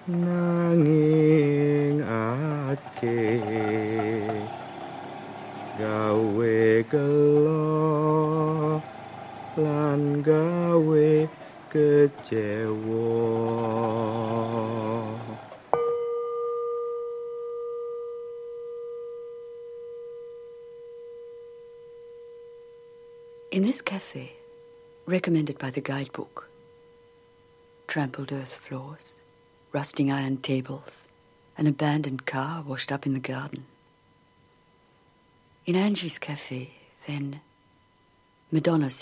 nanging ake gawe gelo lan gawe kecewa. In this cafe, recommended by the guidebook, trampled earth floors, rusting iron tables, an abandoned car washed up in the garden. In Angie's cafe, then, Madonna